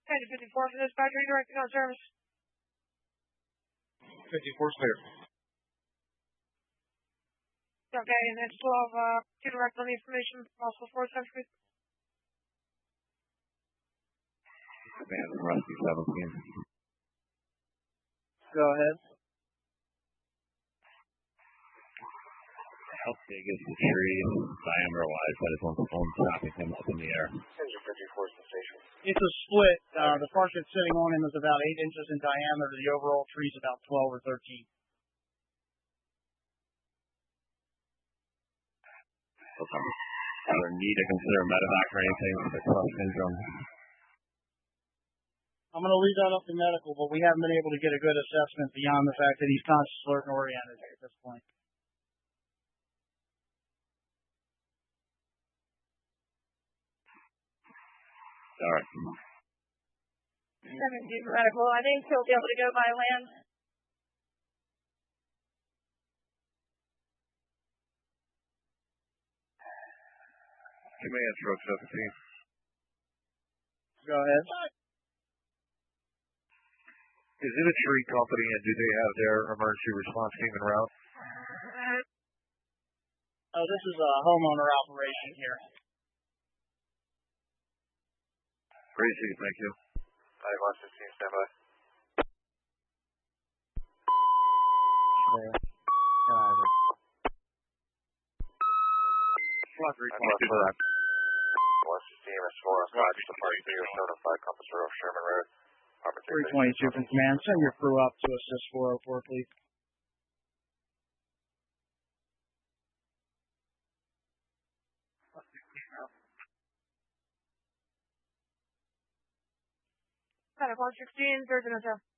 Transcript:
10 to 54 for this battery directing on service. 54's clear. Okay, and then 12, to direct on the information, also 4 century. Command Rusty 17. Go ahead. How big is the tree diameter-wise that is on topping him up in the air? Engine 54 is the station. It's a split. The part that's sitting on him is about 8 inches in diameter. The overall tree is about 12 or 13. Other need to consider medevac or anything for the crush syndrome? I'm going to leave that up to medical, but we haven't been able to get a good assessment beyond the fact that he's conscious, alert, and oriented at this point. All right. 17 for medical. I think he'll be able to go by land. Command Stroke 17. Go ahead. Is it a tree company, and do they have their emergency response team en route? Oh, this is a homeowner operation here. Crazy, thank you. 9115, stand by. Slot 322. 116 is 4 on 5 to Park 2, certified Compass Road, Sherman Road. 322 from command. Send your crew up to assist 404, please. Medical 16, 13 and 7.